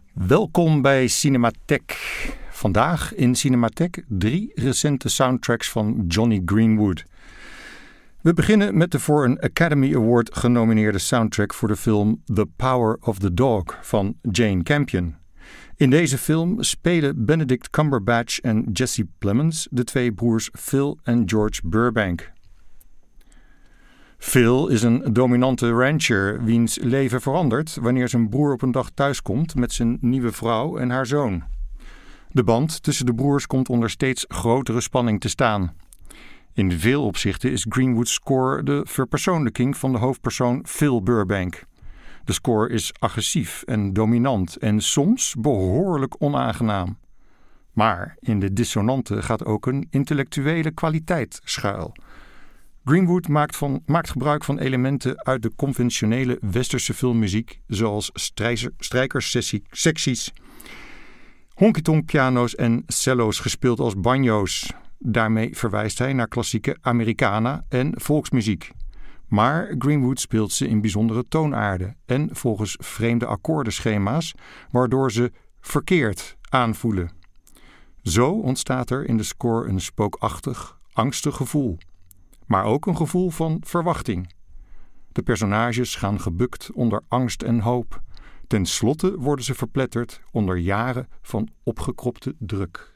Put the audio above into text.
Welkom bij Cinematheek. Vandaag in Cinematheek 3 recente soundtracks van Jonny Greenwood. We beginnen met de voor een Academy Award genomineerde soundtrack voor de film The Power of the Dog van Jane Campion. In deze film spelen Benedict Cumberbatch en Jesse Plemons de twee broers Phil en George Burbank. Phil is een dominante rancher wiens leven verandert wanneer zijn broer op een dag thuiskomt met zijn nieuwe vrouw en haar zoon. De band tussen de broers komt onder steeds grotere spanning te staan. In veel opzichten is Greenwood's score de verpersoonlijking van de hoofdpersoon Phil Burbank. De score is agressief en dominant en soms behoorlijk onaangenaam. Maar in de dissonante gaat ook een intellectuele kwaliteit schuil. Greenwood maakt gebruik van elementen uit de conventionele westerse filmmuziek, zoals strijkerssecties, honky-tonk piano's en cello's gespeeld als banjo's. Daarmee verwijst hij naar klassieke Americana en volksmuziek. Maar Greenwood speelt ze in bijzondere toonaarden en volgens vreemde akkoordenschema's, waardoor ze verkeerd aanvoelen. Zo ontstaat er in de score een spookachtig, angstig gevoel. Maar ook een gevoel van verwachting. De personages gaan gebukt onder angst en hoop. Ten slotte worden ze verpletterd onder jaren van opgekropte druk.